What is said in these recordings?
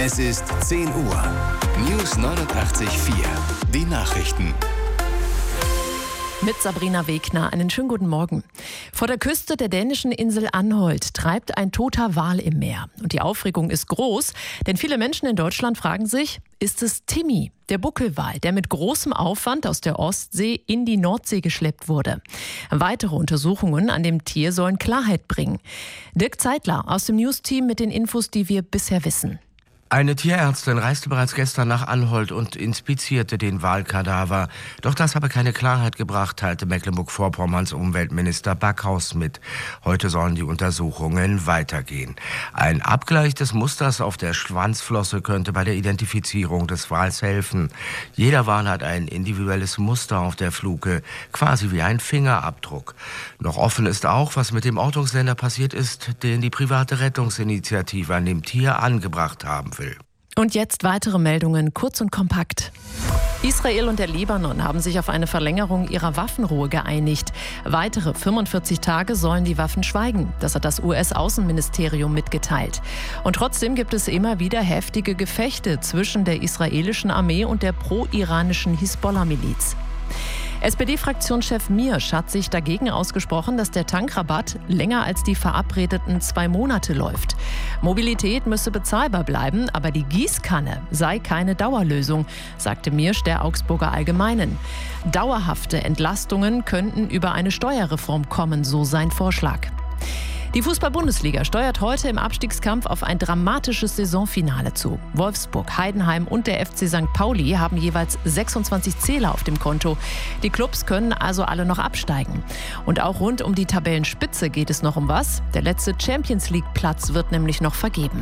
Es ist 10 Uhr. News 89.4. Die Nachrichten. Mit Sabrina Wegner. Einen schönen guten Morgen. Vor der Küste der dänischen Insel Anholt treibt ein toter Wal im Meer. Und die Aufregung ist groß, denn viele Menschen in Deutschland fragen sich, ist es Timmy, der Buckelwal, der mit großem Aufwand aus der Ostsee in die Nordsee geschleppt wurde? Weitere Untersuchungen an dem Tier sollen Klarheit bringen. Dirk Zeitler aus dem News-Team mit den Infos, die wir bisher wissen. Eine Tierärztin reiste bereits gestern nach Anholt und inspizierte den Walkadaver. Doch das habe keine Klarheit gebracht, teilte Mecklenburg-Vorpommerns Umweltminister Backhaus mit. Heute sollen die Untersuchungen weitergehen. Ein Abgleich des Musters auf der Schwanzflosse könnte bei der Identifizierung des Wals helfen. Jeder Wal hat ein individuelles Muster auf der Fluke, quasi wie ein Fingerabdruck. Noch offen ist auch, was mit dem Ortungssender passiert ist, den die private Rettungsinitiative an dem Tier angebracht haben will. Und jetzt weitere Meldungen, kurz und kompakt. Israel und der Libanon haben sich auf eine Verlängerung ihrer Waffenruhe geeinigt. Weitere 45 Tage sollen die Waffen schweigen. Das hat das US-Außenministerium mitgeteilt. Und trotzdem gibt es immer wieder heftige Gefechte zwischen der israelischen Armee und der pro-iranischen Hisbollah-Miliz. SPD-Fraktionschef Miersch hat sich dagegen ausgesprochen, dass der Tankrabatt länger als die verabredeten 2 Monate läuft. Mobilität müsse bezahlbar bleiben, aber die Gießkanne sei keine Dauerlösung, sagte Miersch der Augsburger Allgemeinen. Dauerhafte Entlastungen könnten über eine Steuerreform kommen, so sein Vorschlag. Die Fußball-Bundesliga steuert heute im Abstiegskampf auf ein dramatisches Saisonfinale zu. Wolfsburg, Heidenheim und der FC St. Pauli haben jeweils 26 Zähler auf dem Konto. Die Clubs können also alle noch absteigen. Und auch rund um die Tabellenspitze geht es noch um was. Der letzte Champions-League-Platz wird nämlich noch vergeben.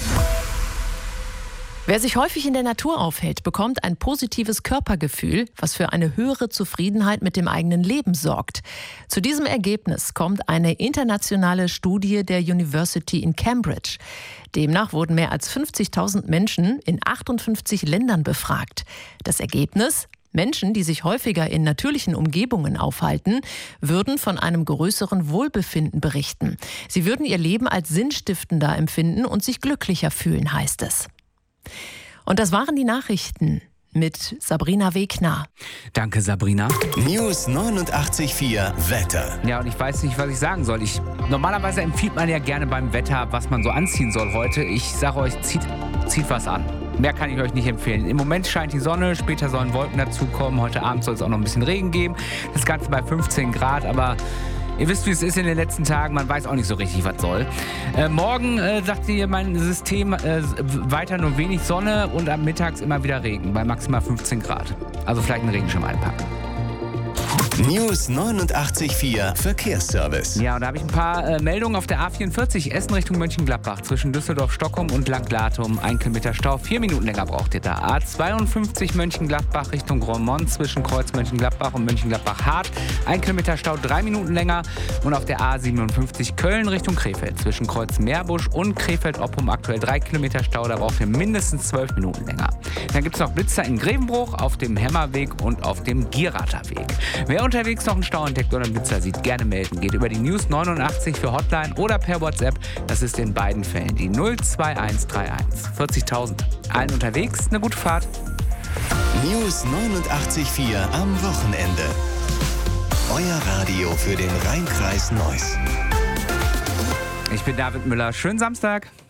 Wer sich häufig in der Natur aufhält, bekommt ein positives Körpergefühl, was für eine höhere Zufriedenheit mit dem eigenen Leben sorgt. Zu diesem Ergebnis kommt eine internationale Studie der University in Cambridge. Demnach wurden mehr als 50.000 Menschen in 58 Ländern befragt. Das Ergebnis? Menschen, die sich häufiger in natürlichen Umgebungen aufhalten, würden von einem größeren Wohlbefinden berichten. Sie würden ihr Leben als sinnstiftender empfinden und sich glücklicher fühlen, heißt es. Und das waren die Nachrichten mit Sabrina Wegner. Danke, Sabrina. News 89.4 Wetter. Ja, und ich weiß nicht, was ich sagen soll. Normalerweise empfiehlt man ja gerne beim Wetter, was man so anziehen soll heute. Ich sage euch, zieht was an. Mehr kann ich euch nicht empfehlen. Im Moment scheint die Sonne, später sollen Wolken dazukommen. Heute Abend soll es auch noch ein bisschen Regen geben. Das Ganze bei 15 Grad, aber ihr wisst, wie es ist in den letzten Tagen. Man weiß auch nicht so richtig, was soll. Morgen, sagt ihr mein System, weiter nur wenig Sonne und am Mittags immer wieder Regen bei maximal 15 Grad. Also vielleicht einen Regenschirm einpacken. News 89.4 Verkehrsservice. Ja, und da habe ich ein paar Meldungen auf der A44 Essen Richtung Mönchengladbach zwischen Düsseldorf, Stockholm und Langlatum. 1 Kilometer Stau, 4 Minuten länger braucht ihr da. A52 Mönchengladbach Richtung Roermond zwischen Kreuz Mönchengladbach und Mönchengladbach-Hart. 1 Kilometer Stau, 3 Minuten länger. Und auf der A57 Köln Richtung Krefeld zwischen Kreuz Meerbusch und Krefeld-Oppum aktuell 3 Kilometer Stau. Da braucht ihr mindestens 12 Minuten länger. Dann gibt es noch Blitzer in Grevenbruch auf dem Hemmerweg und auf dem Gierraterweg. Wer unterwegs noch einen Stau entdeckt oder einen Blitzer sieht, gerne melden. Geht über die News 89 für Hotline oder per WhatsApp. Das ist in beiden Fällen die 02131 40.000. Allen unterwegs eine gute Fahrt. News 89.4 am Wochenende. Euer Radio für den Rhein-Kreis Neuss. Ich bin David Müller. Schönen Samstag.